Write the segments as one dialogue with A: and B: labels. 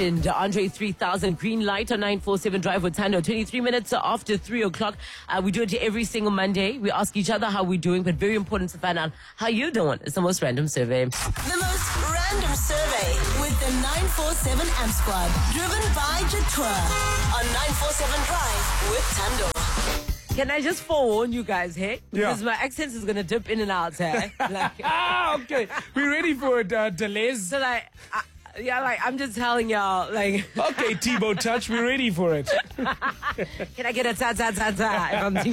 A: And Andre 3000 green light on 947 Drive with Tando. 23 minutes after 3 o'clock. We do it every single Monday. We ask each other how we're doing, but very important to find out how you're doing. It's the most random survey.
B: The most random survey with the 947 Amp Squad. Driven by Jatour on 947 Drive with Tando.
A: Can I just forewarn you guys, hey? Because my accent is going to dip in and out, hey?
C: Okay. We're ready for delays.
A: So I'm just telling y'all,
C: Okay, Tebow Touch, we're ready for it.
A: Can I get a ta-ta-ta-ta if I'm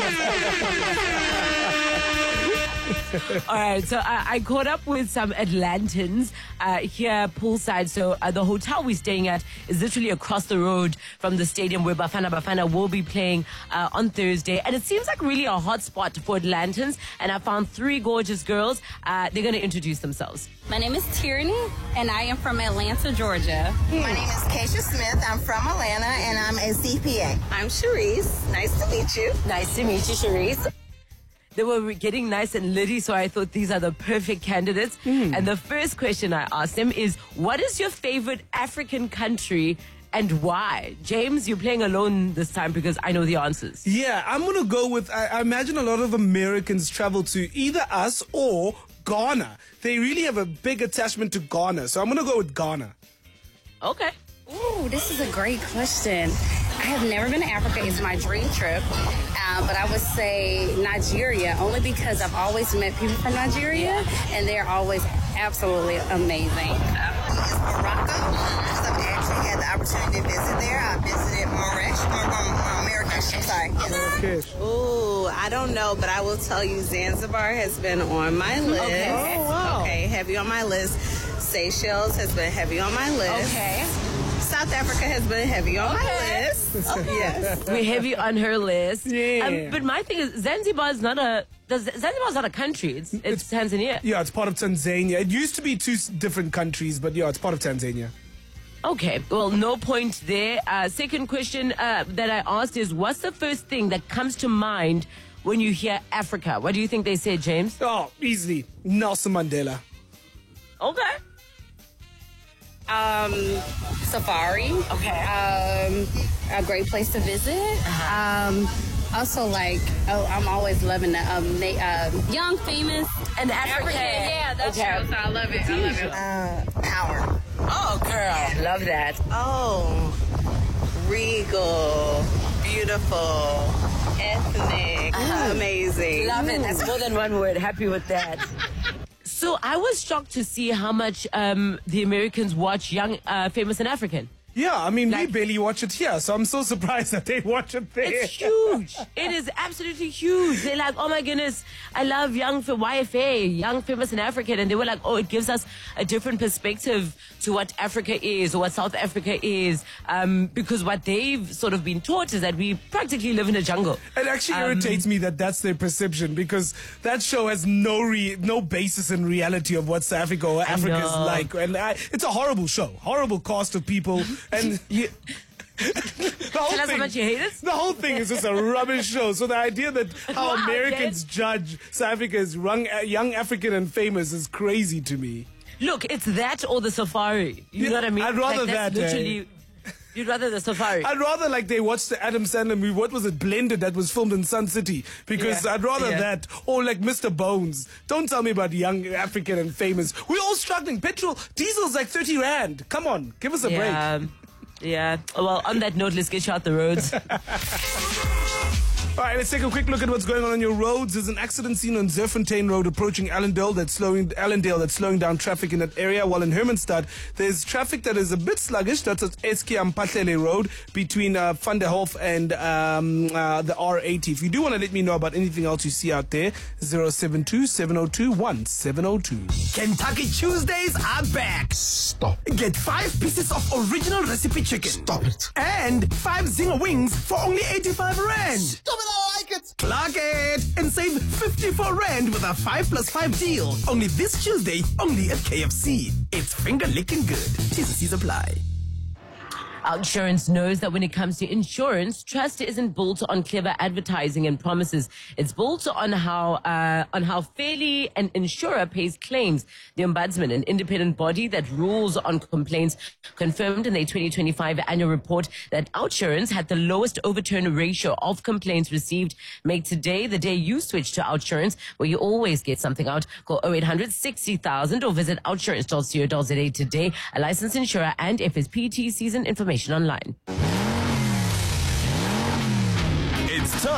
A: All right, so I caught up with some Atlantans here poolside. So the hotel we're staying at is literally across the road from the stadium where Bafana Bafana will be playing on Thursday. And it seems like really a hot spot for Atlantans. And I found 3 gorgeous girls. They're going to introduce themselves.
D: My name is Tierney, and I am from Atlanta, Georgia.
E: My name is Keisha Smith. I'm from Atlanta, and I'm a CPA.
F: I'm Sharice. Nice to meet you.
A: Nice to meet you, Sharice. They were getting nice and litty, so I thought these are the perfect candidates. And the first question I asked them is, what is your favorite African country and why? James, you're playing alone this time because I know the answers.
C: Yeah, I'm going to go with, I imagine a lot of Americans travel to either us or Ghana. They really have a big attachment to Ghana, so I'm going to go with Ghana.
A: Okay.
D: Ooh, this is a great question. I have never been to Africa. It's my dream trip. But I would say Nigeria, only because I've always met people from Nigeria, and they're always absolutely amazing.
E: Morocco. I've actually had the opportunity to visit there. I visited Marrakesh. I'm sorry.
C: Marrakesh.
F: Ooh, I don't know, but I will tell you Zanzibar has been on my list.
A: Okay.
C: Oh, wow.
F: Okay, heavy on my list. Seychelles has been heavy on my list.
A: Okay.
F: South Africa has been heavy on my list.
A: Okay.
F: Yes.
A: We're heavy on her list.
C: Yeah.
A: But my thing is, Zanzibar's not a country. It's Tanzania.
C: Yeah, it's part of Tanzania. It used to be 2 different countries, but yeah, it's part of Tanzania.
A: Okay, well, no point there. Second question that I asked is, what's the first thing that comes to mind when you hear Africa? What do you think they said, James?
C: Oh, easily. Nelson Mandela.
A: Okay.
D: Safari.
A: Okay.
D: A great place to visit. Also, I'm always loving the young, famous,
A: and African.
D: Yeah, that's true. So I love it.
E: Power.
A: Oh, girl. Love that.
F: Oh, regal, beautiful, ethnic, amazing.
A: Love it. That's more than one word. Happy with that. So I was shocked to see how much the Americans watch Young, Famous and African.
C: Yeah, I mean, we barely watch it here, so I'm so surprised that they watch it there.
A: It's huge. It is absolutely huge. They're like, oh my goodness, I love YFA, Young, Famous and African. And they were like, oh, it gives us a different perspective to what Africa is or what South Africa is. Because what they've sort of been taught is that we practically live in a jungle.
C: It actually irritates me that that's their perception, because that show has no basis in reality of what South Africa or Africa is like. And it's a horrible show. Horrible cast of people. And
A: Tell us how much you hate it?
C: The whole thing is just a rubbish show. So the idea that how Americans judge South Africa as young African and famous is crazy to me.
A: Look, it's that or the safari. You know what I mean?
C: I'd rather
A: that's
C: that.
A: Literally, you'd rather the safari.
C: I'd rather they watch the Adam Sandler movie. What was it? Blended, that was filmed in Sun City. Because I'd rather that. Or like Mr. Bones. Don't tell me about young African and famous. We're all struggling. Petrol, diesel's like 30 Rand. Come on, give us a break.
A: Yeah. Well, on that note, let's get you out the roads.
C: All right, let's take a quick look at what's going on your roads. There's an accident scene on Zerfontein Road approaching Allendale that's slowing down traffic in that area. While in Hermanstad, there's traffic that is a bit sluggish. That's at Eskia Mpatlele Road between Van der Hof and the R80. If you do want to let me know about anything else you see out there, 072-702-1702.
G: Kentucky Tuesdays are back.
H: Stop.
G: Get 5 pieces of original recipe chicken.
H: Stop it.
G: And 5 Zinger wings for only 85 Rand.
H: Stop it, I like it.
G: Clock it and save 54 Rand with a 5+5 deal. Only this Tuesday, only at KFC. It's finger licking good. T's and C's apply.
A: Outsurance knows that when it comes to insurance, trust isn't built on clever advertising and promises. It's built on how fairly an insurer pays claims. The Ombudsman, an independent body that rules on complaints, confirmed in their 2025 annual report that Outsurance had the lowest overturn ratio of complaints received. Make today the day you switch to Outsurance, where you always get something out. Call 0800 60,000 or visit outsurance.co.za today. A licensed insurer and FSPT season information online.